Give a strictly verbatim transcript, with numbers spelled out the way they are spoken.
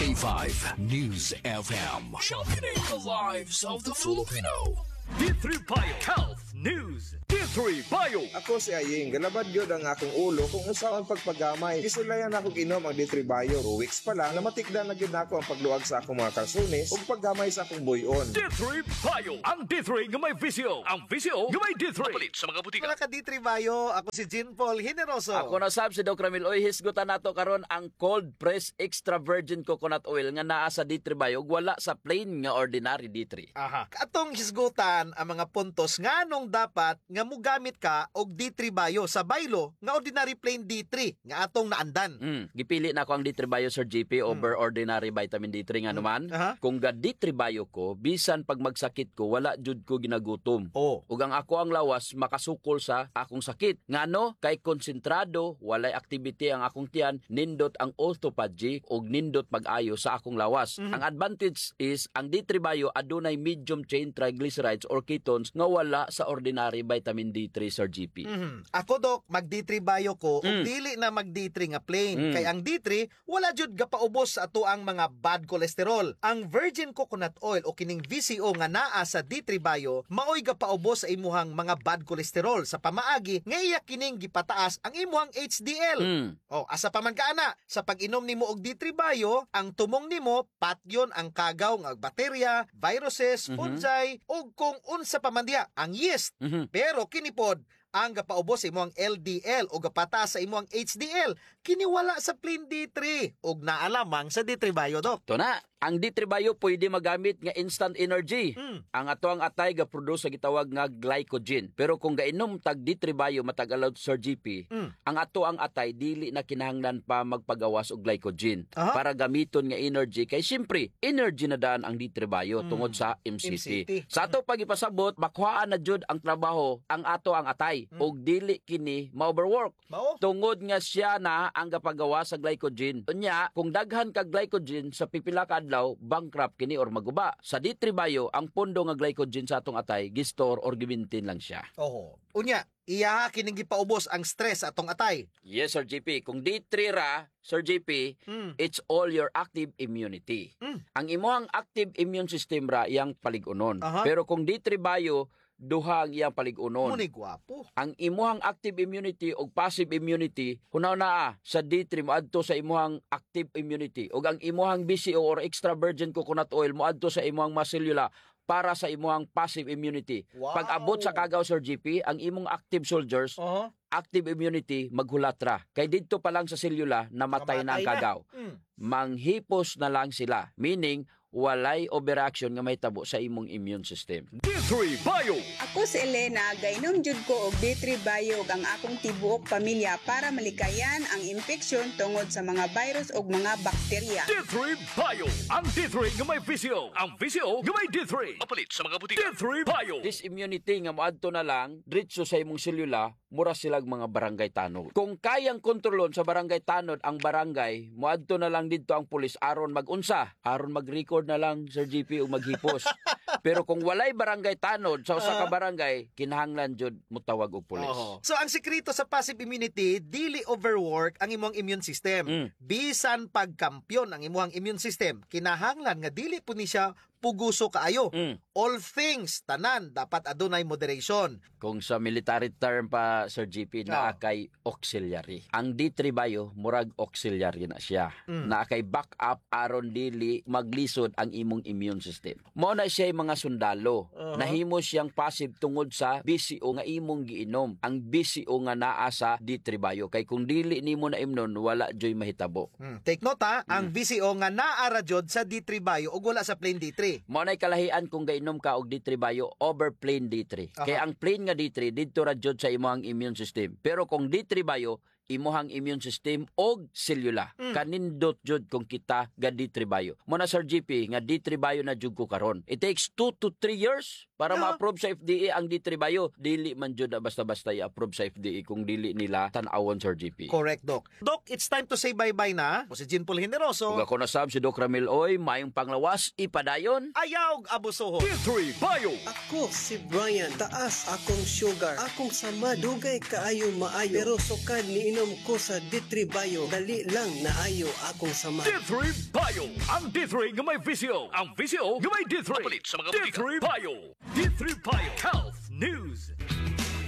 K five News F M. Championing the lives of the Filipino. D three Bio Health News. D three Bio. Ako si Aying, galabad yun ang akong ulo kung usaon pagpagamay. Isulayan ako inom ang D three Bio. Two weeks pa lang, namatikdan na gid ako ang pagluag sa akong mga kalsunis ug paggamay sa akong buyon. D three Bio. Ang D three nga may visio. Ang visio nga may D three. Palit sa mga butika. Mga ka D three Bio, ako si Jean Paul Generoso. Ako na sab si Doc Ramil. Oy, hisgutan nato karon ang cold press extra virgin coconut oil nga naa sa D three Bio ug wala sa plain nga ordinary D three. Aha. Atong hisgutan ang mga puntos nganong dapat nga mogamit ka og D three Bio sa baylo nga ordinary plain D three nga atong naandan. Mm, gipili na ko ang D three Bio Sir G P over mm. ordinary vitamin D three nga mm. naman. Uh-huh. Kung ga D three Bio ko, bisan pag magsakit ko wala jud ko ginagutom. Oh. Ug ang ako ang lawas makasukol sa akong sakit. Ngano kay konsentrado, walay activity ang akong tiyan, nindot ang autophagy ug nindot pag-ayo sa akong lawas. Mm-hmm. Ang advantage is ang D three Bio adunay medium chain triglycerides or ketones nga wala sa ordinary vitamin D three Sir G P. Mm-hmm. Ako Dok, mag D three Bio ko, mm. ug dili na mag D three nga plain. Mm. Kay ang D three wala jud gapaubos sa ato ang mga bad cholesterol. Ang virgin coconut oil o kining V C O nga naa sa D three Bio maoy gapaubos sa imuhang mga bad cholesterol sa pamaagi nga iya kining gipataas ang imuhang H D L. Mm. O asa pa man kaana sa pag-inom nimo og D three Bio, ang tumong nimo patyon ang kagaw nga bakterya, viruses, mm-hmm. fungi ug kung unsa pa man diha ang yeast. Mm-hmm. Pero kinipod ang gapaubos sa imong L D L o gapataas sa imong H D L kini wala sa plain D three ug naa lamang sa D three Bio Dok. To na, ang D three Bio pwede magamit nga instant energy. Mm. Ang ato ang atay ga-produce sa gitawag nga glycogen. Pero kung gainom tag D three Bio matag allowed Sir G P, mm. ang ato ang atay dili na kinahanglan pa magpagawas og glycogen. Uh-huh. Para gamiton nga energy kay syempre energy na daan ang D three Bio mm. tungod sa M C T. M C T. Sa ato pagipasabot, makuhaan na jud ang trabaho ang ato ang atay. Mm. Og dili kini ma-overwork. Mao? Tungod nga siya na ang gapagawa sa glycogen. Unya, kung daghan ka glycogen sa pipila ka adlaw, bankrupt kini or maguba. Sa D three Bio, ang pondo nga glycogen sa atong atay, gistor or gimintin lang siya. Oho. Unya, iya kining gipaubos ang stress atong atay. Yes, Sir G P. Kung D three ra, Sir G P, mm. it's all your active immunity. Mm. Ang imuhang active immune system ra iyang paligunon. Uh-huh. Pero kung D three Bio, duha ang iyang paligunon. Muni gwapo. Ang imuhang active immunity o passive immunity, hunaw na sa D three moadto sa imuhang active immunity. O ang imuhang B C O or extra virgin coconut oil moadto sa imuhang maselula para sa imuhang passive immunity. Wow. Pag abot sa kagaw Sir G P, ang imong active soldiers, uh-huh. active immunity maghulatra. Kay didto pa lang sa selula namatay na ang kagaw. Na. Mm. Manghipos na lang sila. Meaning, walay overreaction nga may tabo sa imong immune system. D three Bio. Ako si Elena, gainom jud ko og D three Bio ang akong tibuok pamilya para malikayan ang infeksyon tungod sa mga virus ug mga bakterya. D three Bio. Ang D three nga may visio. Ang visio nga may D three. Mapalit sa mga butika. D three Bio. This immunity nga moadto na lang diretso sa imong selula, mura silag mga barangay tanod. Kung kayang kontrolon sa barangay tanod ang barangay, moadto na lang didto ang pulis aron mag-unsa, aron mag-record na lang Sir G P o maghipos. Pero kung walay barangay tanod sa usa ka barangay, kinahanglan jud mutawag og pulis. Uh-huh. So ang sekreto sa passive immunity, dili overwork ang imong immune system. Mm. Bisan pagkampyon ang imong immune system, kinahanglan nga dili po ni siya puguso kaayo. Mm. All things, tanan, dapat adunay moderation. Kung sa military term pa, Sir G P, na oh. kay auxiliary. Ang D three Bio, murag auxiliary na siya. Mm. Na kay backup aron dili maglisod ang imong immune system. Mao na siya mga sundalo. Uh-huh. Nahimo siyang passive tungod sa B C O nga imong giinom. Ang B C O nga naa sa D three Bio. Kay kung dili nimo na imnon, wala joy mahitabo. Mm. Take note ha, mm. ang B C O nga naa ra jud sa D three Bio ug wala sa plain D three. Mao nay kalahian kung gainom ka og D three Bio over plain D three. Uh-huh. Kaya ang plain nga D three didto ra jud sa imong immune system. Pero kung D three Bio, imuhang immune system og selula. Mm. Kanindot jud kung kita ga D three Bio. Mo na Sir G P nga D three Bio na jud ko karon. It takes two to three years para yeah. ma-approve sa F D A ang D three Bio. Dili man jud na basta-basta i-approve sa F D A kung dili nila tan-awon Sir G P. Correct, Doc. Doc, it's time to say bye-bye na. O si Jean Paul Generoso. Ug ako na sab si Doc Ramil Oy, mayong panglawas ipadayon. Ayaw abusoho. D three Bio. Ako si Brian, taas akong sugar, akong sama dugay kaayo maayo, pero sukad ni inom ko sa D three Bio. Dali lang naayo akong sama. D three Bio. Ang D three nga may visyo. Ang visyo nga may D three. Papalit sa mga D three Bio. D three Bio. Health News.